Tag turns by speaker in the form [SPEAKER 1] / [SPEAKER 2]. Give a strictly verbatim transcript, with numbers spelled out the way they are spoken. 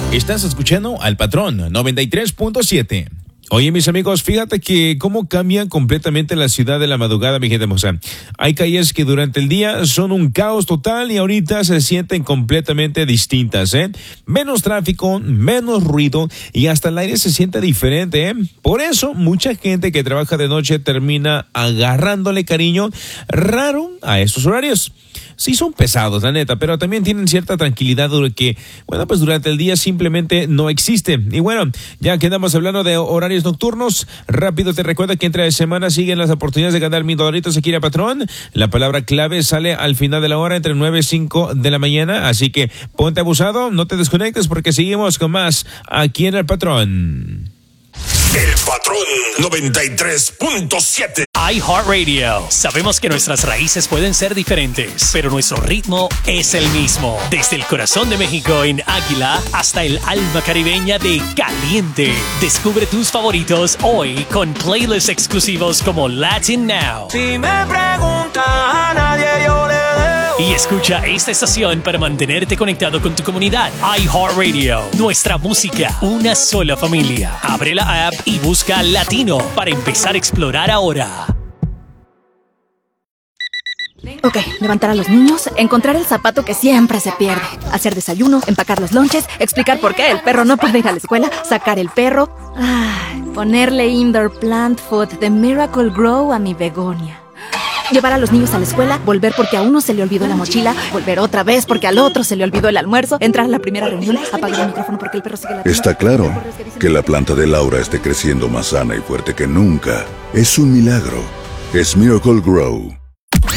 [SPEAKER 1] Estás escuchando al Patrón noventa y tres punto siete. Oye, mis amigos, fíjate que cómo cambian completamente la ciudad de la madrugada, mi gente hermosa. Hay calles que durante el día son un caos total y ahorita se sienten completamente distintas, ¿eh? Menos tráfico, menos ruido y hasta el aire se siente diferente, ¿eh? Por eso, mucha gente que trabaja de noche termina agarrándole cariño raro a estos horarios. Sí son pesados, la neta, pero también tienen cierta tranquilidad que, bueno, pues durante el día simplemente no existe. Y bueno, ya que andamos hablando de horarios nocturnos, rápido te recuerdo que entre semana siguen las oportunidades de ganar mil dolaritos aquí en el Patrón. La palabra clave sale al final de la hora entre nueve y cinco de la mañana, así que ponte abusado, no te desconectes porque seguimos con más aquí en el Patrón.
[SPEAKER 2] El Patrón noventa y tres punto siete.
[SPEAKER 3] iHeartRadio. Sabemos que nuestras raíces pueden ser diferentes, pero nuestro ritmo es el mismo. Desde el corazón de México en Águila hasta el alma caribeña de Caliente. Descubre tus favoritos hoy con playlists exclusivos como Latin Now.
[SPEAKER 4] Si me preguntas a nadie yo le dejo.
[SPEAKER 3] Y escucha esta estación para mantenerte conectado con tu comunidad. iHeartRadio. Nuestra música, una sola familia. Abre la app y busca Latino para empezar a explorar ahora.
[SPEAKER 5] Ok, levantar a los niños, encontrar el zapato que siempre se pierde, hacer desayuno, empacar los lonches, explicar por qué el perro no puede ir a la escuela, sacar el perro, ay, ponerle indoor plant food de Miracle Grow a mi begonia. Llevar a los niños a la escuela, volver porque a uno se le olvidó la mochila, volver otra vez porque al otro se le olvidó el almuerzo, entrar a la primera reunión, apagar el micrófono porque el perro sigue la...
[SPEAKER 6] Está claro que la planta de Laura esté creciendo más sana y fuerte que nunca. Es un milagro. Es Miracle Grow.